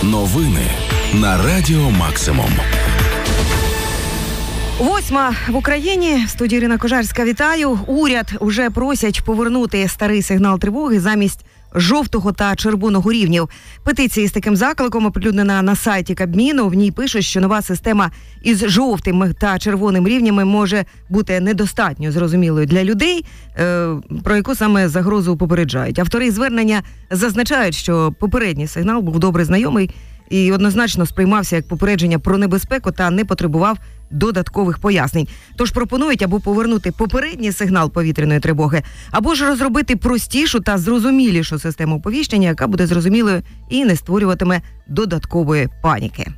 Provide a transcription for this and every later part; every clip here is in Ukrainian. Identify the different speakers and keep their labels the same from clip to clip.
Speaker 1: Новини на Радіо Максимум.
Speaker 2: 8:00 в Україні. В студії Ірина Кожарська. Вітаю. Уряд уже просять повернути старий сигнал тривоги замість жовтого та червоного рівнів. Петиція з таким закликом оприлюднена на сайті Кабміну. В ній пишуть, що нова система із жовтим та червоним рівнями може бути недостатньо зрозумілою для людей, про яку саме загрозу попереджають. Автори звернення зазначають, що попередній сигнал був добре знайомий і однозначно сприймався як попередження про небезпеку та не потребував додаткових пояснень. Тож пропонують або повернути попередній сигнал повітряної тривоги, або ж розробити простішу та зрозумілішу систему оповіщення, яка буде зрозумілою і не створюватиме додаткової паніки.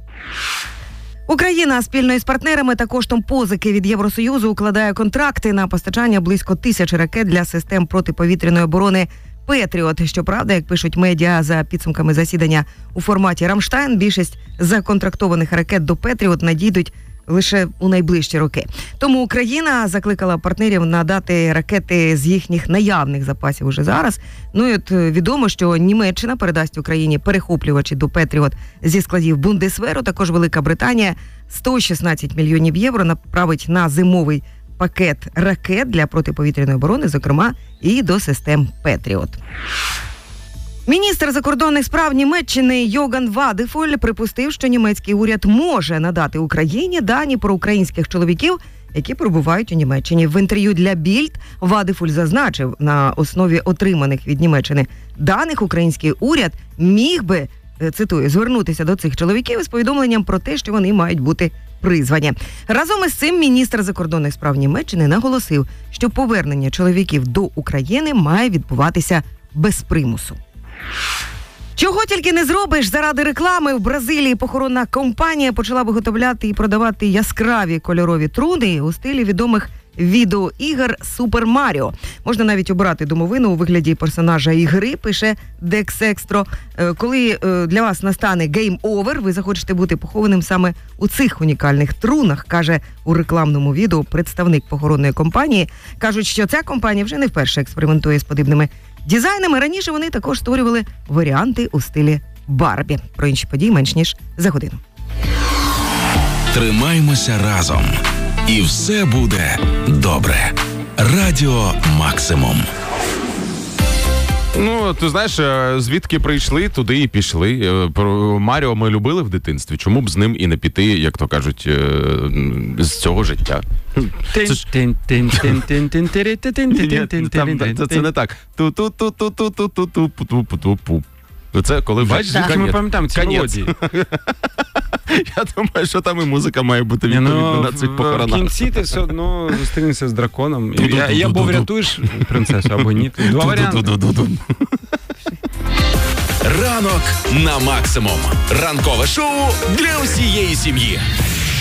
Speaker 2: Україна спільно із партнерами та коштом позики від Євросоюзу укладає контракти на постачання близько 1000 ракет для систем протиповітряної оборони «Петріот». Щоправда, як пишуть медіа, за підсумками засідання у форматі «Рамштайн», більшість законтрактованих ракет до «Петріот» надійдуть лише у найближчі роки. Тому Україна закликала партнерів надати ракети з їхніх наявних запасів уже зараз. Ну і от відомо, що Німеччина передасть Україні перехоплювачі до «Петріот» зі складів Бундесверу. Також Велика Британія 116 мільйонів євро направить на зимовий пакет ракет для протиповітряної оборони, зокрема і до систем «Петріот». Міністр закордонних справ Німеччини Йоган Вадефоль припустив, що німецький уряд може надати Україні дані про українських чоловіків, які перебувають у Німеччині. В інтерв'ю для Більд Вадефоль зазначив, на основі отриманих від Німеччини даних український уряд міг би, цитую, звернутися до цих чоловіків із повідомленням про те, що вони мають бути призвані. Разом із цим міністр закордонних справ Німеччини наголосив, що повернення чоловіків до України має відбуватися без примусу. Чого тільки не зробиш заради реклами, в Бразилії похоронна компанія почала виготовляти і продавати яскраві кольорові труни у стилі відомих відеоігр Супер Маріо. Можна навіть обрати домовину у вигляді персонажа ігри, пише Dex Extra. Коли для вас настане Game Over, ви захочете бути похованим саме у цих унікальних трунах, каже у рекламному відео представник похоронної компанії. Кажуть, що ця компанія вже не вперше експериментує з подібними дизайнами. Раніше вони також створювали варіанти у стилі Барбі. Про інші події менш ніж за годину.
Speaker 1: Тримаймося разом. І все буде добре. Радіо Максимум.
Speaker 3: Ну, ти знаєш, звідки прийшли, туди і пішли. Про Маріо ми любили в дитинстві. Чому б з ним і не піти, як то кажуть, з цього життя? Це не так. Це коли бачиш,
Speaker 4: ми пам'ятаємо ці мелодії.
Speaker 3: Я думаю, що там і музика має бути відповідно на цих похоронах.
Speaker 4: В кінці ти все одно зустрінешся з драконом. І або врятуєш принцесу, або ні. Два варіанти.
Speaker 1: Ранок на Максимум. Ранкове шоу для усієї сім'ї.